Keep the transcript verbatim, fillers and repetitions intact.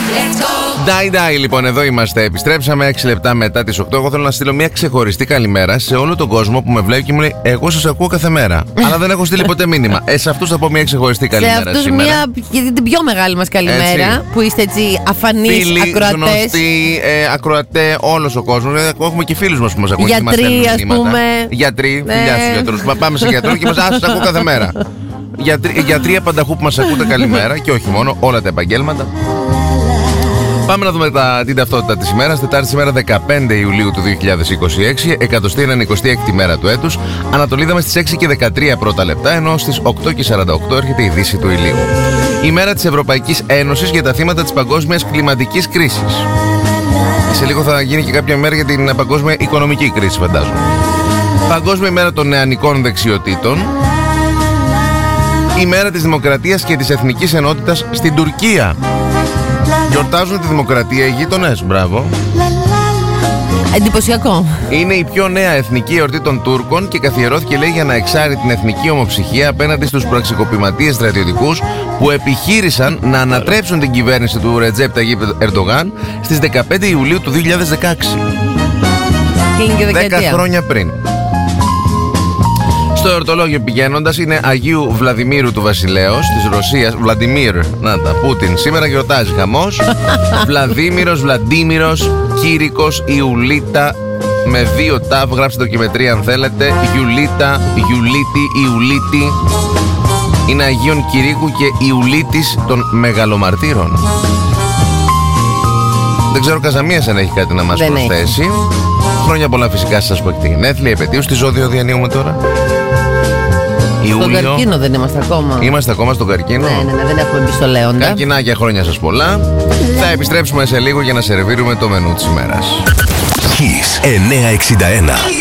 Ντάι Ντάι, λοιπόν, εδώ είμαστε. Επιστρέψαμε έξι λεπτά μετά τις οκτώ. Εγώ θέλω να στείλω μια ξεχωριστή καλημέρα σε όλο τον κόσμο που με βλέπει και μου λέει: εγώ σας ακούω κάθε μέρα. Αλλά δεν έχω στείλει ποτέ μήνυμα. Ε, σε αυτούς θα πω μια ξεχωριστή καλημέρα. Σε αυτούς σήμερα. Μια, την πιο μεγάλη μας καλημέρα. Έτσι. Που είστε έτσι αφανείς ακροατές. Γνωστοί, ε, ακροατέ, όλος ο κόσμος. Έχουμε και φίλους μας που μας ακούν. Γιατροί, ας πούμε. Γιατροί, ναι. Φιλιά στους γιατρούς. Πάμε σε γιατρό και μας σας ακούω κάθε μέρα. Γιατροί, γιατροί απανταχού που μας ακούτε, καλημέρα. Και όχι μόνο, όλα τα επαγγέλματα. Πάμε να δούμε τα, την ταυτότητα της ημέρας. Τετάρτη σήμερα δεκαπέντε Ιουλίου του δύο χιλιάδες είκοσι έξι, εκατοστή ενενηκοστή έκτη μέρα του έτους. Ανατολίδαμε στις έξι και δεκατρία πρώτα λεπτά, ενώ στις οκτώ και σαράντα οκτώ έρχεται η δύση του ηλίου. Η μέρα της Ευρωπαϊκής Ένωσης για τα θύματα της παγκόσμιας κλιματικής κρίσης. Σε λίγο θα γίνει και κάποια μέρα για την παγκόσμια οικονομική κρίση, φαντάζομαι. Παγκόσμια ημέρα των νεανικών δεξιοτήτων. Η μέρα της Δημοκρατίας και της Εθνικής Ενότητας στην Τουρκία. Γιορτάζουν τη δημοκρατία οι γείτονες, μπράβο. Εντυπωσιακό. Είναι η πιο νέα εθνική εορτή των Τούρκων και καθιερώθηκε, λέει, για να εξάρει την εθνική ομοψυχία απέναντι στους πραξικοπηματίες στρατιωτικούς που επιχείρησαν να ανατρέψουν την κυβέρνηση του Ρετζέπ Ταγίπ Ερντογάν στις δεκαπέντε Ιουλίου του δύο χιλιάδες δεκαέξι. Δέκα χρόνια πριν. Στο εορτολόγιο πηγαίνοντας είναι Αγίου Βλαδιμίρου του Βασιλέως της Ρωσίας. Βλαντιμίρ, να τα Πούτιν. Σήμερα γιορτάζει χαμός. Βλαδίμηρος, Βλαντίμηρος, Κήρικος, Ιουλίτα. Με δύο ταβ, γράψτε το και με τρία αν θέλετε. Ιουλίτα, Ιουλίτη, Ιουλίτη. Είναι Αγίων Κηρύκου και Ιουλίτης των Μεγαλομαρτύρων. Δεν ξέρω Καζαμίας αν έχει κάτι να μας Δεν προσθέσει. Έχει. Χρόνια πολλά φυσικά σας που έχετε γενέθλια, επαιτίους. Τι ζώδιο διανύουμε τώρα? Στον καρκίνο δεν είμαστε ακόμα. Είμαστε ακόμα στον καρκίνο. Ναι, ναι, ναι, δεν έχουμε μπει στο Λέοντα. Καρκινάκια, χρόνια σας πολλά. Θα επιστρέψουμε σε λίγο για να σερβίρουμε το μενού της ημέρας. Kiss εννιακόσια εξήντα ένα.